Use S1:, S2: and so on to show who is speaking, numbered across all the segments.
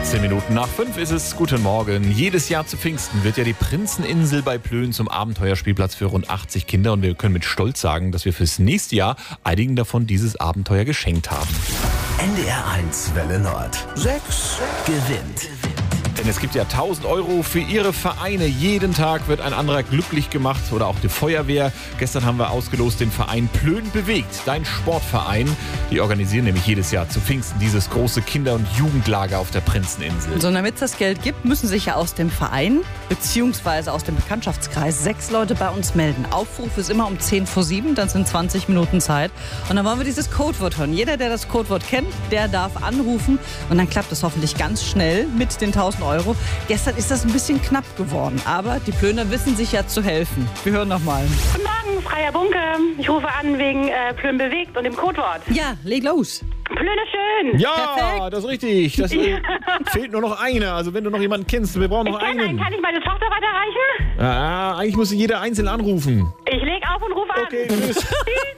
S1: 16 Minuten nach 5 ist es. Guten Morgen. Jedes Jahr zu Pfingsten wird ja die Prinzeninsel bei Plön zum Abenteuerspielplatz für rund 80 Kinder. Und wir können mit Stolz sagen, dass wir fürs nächste Jahr einigen davon dieses Abenteuer geschenkt haben.
S2: NDR1 Welle Nord. 6 gewinnt.
S1: Denn es gibt ja 1.000 Euro für Ihre Vereine. Jeden Tag wird ein anderer glücklich gemacht oder auch die Feuerwehr. Gestern haben wir ausgelost den Verein Plön bewegt, dein Sportverein. Die organisieren nämlich jedes Jahr zu Pfingsten dieses große Kinder- und Jugendlager auf der Prinzeninsel.
S3: So, damit es das Geld gibt, müssen sich ja aus dem Verein bzw. aus dem Bekanntschaftskreis 6 Leute bei uns melden. Aufruf ist immer um 6:50, dann sind 20 Minuten Zeit. Und dann wollen wir dieses Codewort hören. Jeder, der das Codewort kennt, der darf anrufen. Und dann klappt es hoffentlich ganz schnell mit den 1.000 Euro. Gestern ist das ein bisschen knapp geworden, aber die Plöner wissen sich ja zu helfen. Wir hören nochmal.
S4: Guten Morgen, Freier Bunke. Ich rufe an wegen Plön bewegt und dem Codewort.
S3: Ja, leg los.
S4: Plöne schön.
S1: Ja,
S3: Perfekt.
S1: das ist richtig. Das fehlt nur noch einer. Also wenn du noch jemanden kennst, wir brauchen noch
S4: Ich kenne einen.
S1: einen.
S4: Kann ich meine Tochter weiterreichen?
S1: Ah, eigentlich muss jeder einzeln anrufen.
S4: Ich leg auf und rufe an.
S1: Okay, tschüss.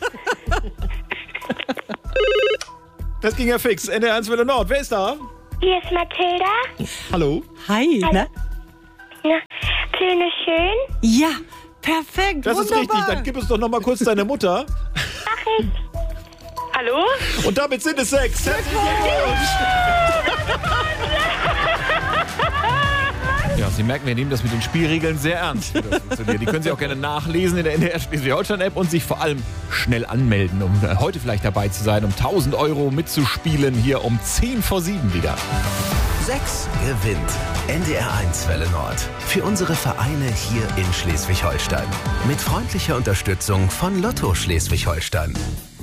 S1: Das ging ja fix. NDR1 Welle Nord. Wer ist da?
S5: Hier ist Mathilda.
S1: Hallo.
S3: Hi. Na?
S5: Na, Plöne schön.
S3: Ja, perfekt.
S1: Das ist
S3: wunderbar.
S1: richtig. Dann gib uns doch noch mal kurz deine Mutter.
S5: Mach ich.
S4: Hallo?
S1: Und damit sind es 6. Herzlichen Glückwunsch. Ja, Sie merken, wir nehmen das mit den Spielregeln sehr ernst. Wie das funktioniert. Die können Sie auch gerne nachlesen in der NDR Schleswig-Holstein-App und sich vor allem schnell anmelden, um heute vielleicht dabei zu sein, um 1.000 Euro mitzuspielen, hier um 6:50 wieder.
S2: 6 gewinnt. NDR1 Welle Nord. Für unsere Vereine hier in Schleswig-Holstein. Mit freundlicher Unterstützung von Lotto Schleswig-Holstein.